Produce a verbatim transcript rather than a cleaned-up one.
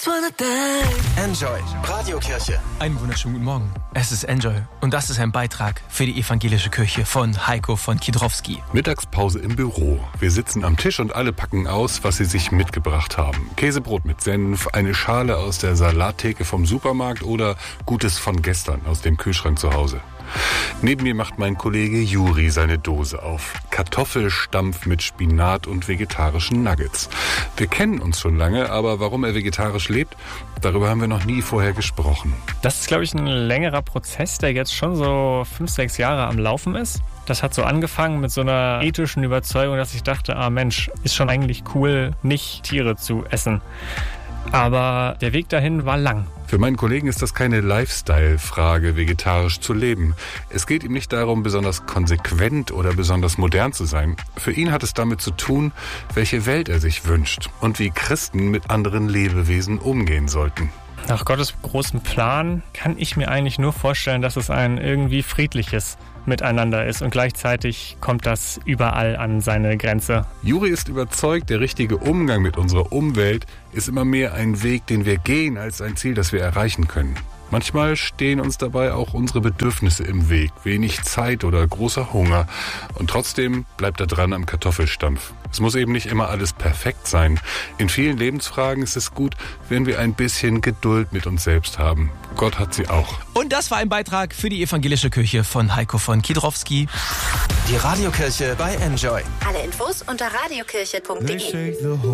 Enjoy. Radiokirche. Einen wunderschönen guten Morgen. Es ist Enjoy und das ist ein Beitrag für die evangelische Kirche von Heiko von Kiedrowski. Mittagspause im Büro. Wir sitzen am Tisch und alle packen aus, was sie sich mitgebracht haben. Käsebrot mit Senf, eine Schale aus der Salattheke vom Supermarkt oder Gutes von gestern aus dem Kühlschrank zu Hause. Neben mir macht mein Kollege Juri seine Dose auf. Kartoffelstampf mit Spinat und vegetarischen Nuggets. Wir kennen uns schon lange, aber warum er vegetarisch lebt, darüber haben wir noch nie vorher gesprochen. Das ist, glaube ich, ein längerer Prozess, der jetzt schon so fünf, sechs Jahre am Laufen ist. Das hat so angefangen mit so einer ethischen Überzeugung, dass ich dachte, ah Mensch, ist schon eigentlich cool, nicht Tiere zu essen. Aber der Weg dahin war lang. Für meinen Kollegen ist das keine Lifestyle-Frage, vegetarisch zu leben. Es geht ihm nicht darum, besonders konsequent oder besonders modern zu sein. Für ihn hat es damit zu tun, welche Welt er sich wünscht und wie Christen mit anderen Lebewesen umgehen sollten. Nach Gottes großem Plan kann ich mir eigentlich nur vorstellen, dass es ein irgendwie friedliches Miteinander ist und gleichzeitig kommt das überall an seine Grenze. Juri ist überzeugt, der richtige Umgang mit unserer Umwelt ist immer mehr ein Weg, den wir gehen, als ein Ziel, das wir erreichen können. Manchmal stehen uns dabei auch unsere Bedürfnisse im Weg, wenig Zeit oder großer Hunger. Und trotzdem bleibt er dran am Kartoffelstampf. Es muss eben nicht immer alles perfekt sein. In vielen Lebensfragen ist es gut, wenn wir ein bisschen Geduld mit uns selbst haben. Gott hat sie auch. Und das war ein Beitrag für die evangelische Kirche von Heiko von Kiedrowski. Die Radiokirche bei Enjoy. Alle Infos unter radiokirche punkt de.